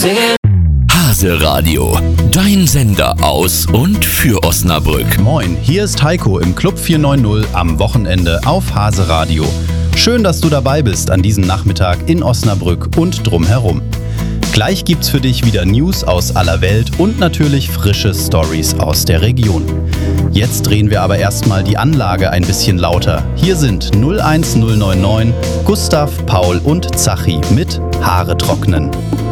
Hase Radio, dein Sender aus und für Osnabrück. Moin, hier ist Heiko im Club 490 am Wochenende auf Hase Radio. Schön, dass du dabei bist an diesem Nachmittag in Osnabrück und drumherum. Gleich gibt's für dich wieder News aus aller Welt und natürlich frische Stories aus der Region. Jetzt drehen wir aber erstmal die Anlage ein bisschen lauter. Hier sind 01099, Gustav, Paul und Zachi mit Haare trocknen.